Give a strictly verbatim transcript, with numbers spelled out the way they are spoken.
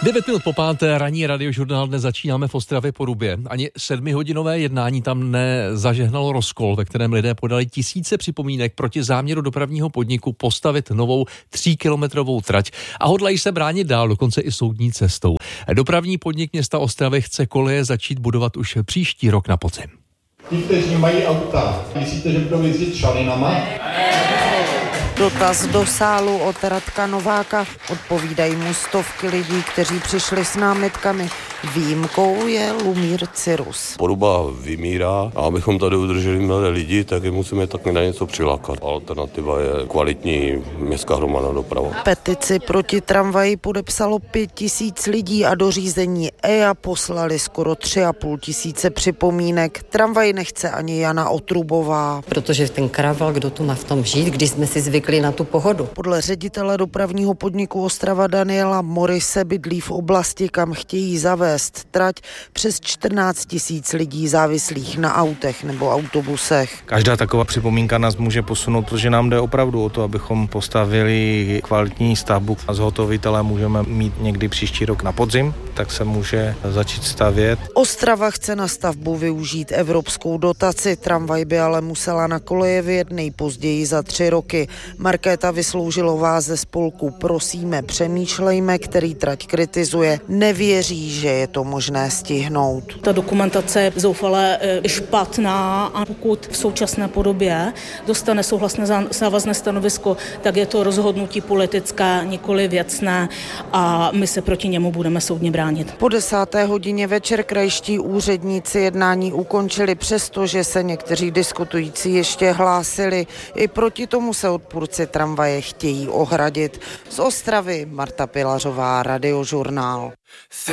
Devět minut po páté, ranní radiožurnál dnes začínáme v Ostravě Porubě. Ani sedmihodinové jednání tam nezažehnalo rozkol, ve kterém lidé podali tisíce připomínek proti záměru dopravního podniku postavit novou tříkilometrovou trať a hodlají se bránit dál, dokonce i soudní cestou. Dopravní podnik města Ostravy chce koleje začít budovat už příští rok na podzim. Ti, kteří mají auta, myslíte, že budou jezdit šalinama? Dotaz do sálu od Radka Nováka. Odpovídají mu stovky lidí, kteří přišli s námitkami. Výjimkou je Lumír Cyrus. Poruba vymírá a abychom tady udrželi mladé lidi, tak je musíme taky na něco přilákat. Alternativa je kvalitní městská hromadná doprava. Petici proti tramvaji podepsalo pět tisíc lidí a do řízení E I A poslali skoro tři a půl tisíce připomínek. Tramvaj nechce ani Jana Otrubová. Protože ten karaval, kdo tu má v tom žít, když jsme si zvykli na tu pohodu. Podle ředitele dopravního podniku Ostrava Daniela Morise bydlí v oblasti, kam chtějí zavést trať přes čtrnáct tisíc lidí závislých na autech nebo autobusech. Každá taková připomínka nás může posunout, protože nám jde opravdu o to, abychom postavili kvalitní stavbu a zhotovitele můžeme mít někdy příští rok na podzim, tak se může začít stavět. Ostrava chce na stavbu využít evropskou dotaci, tramvaj by ale musela na koleje vyjet nejpozději za tři roky. Markéta Vysloužilová ze spolku Prosíme, přemýšlejme, který trať kritizuje, nevěří, že je to možné stihnout. Ta dokumentace je zoufale špatná a pokud v současné podobě dostane souhlasné závazné stanovisko, tak je to rozhodnutí politické, nikoli věcné a my se proti němu budeme soudně bránit. Po desáté hodině večer krajští úředníci jednání ukončili, přestože se někteří diskutující ještě hlásili. I proti tomu se odpůrci tramvaje chtějí ohradit. Z Ostravy Marta Pilařová, Radiožurnál.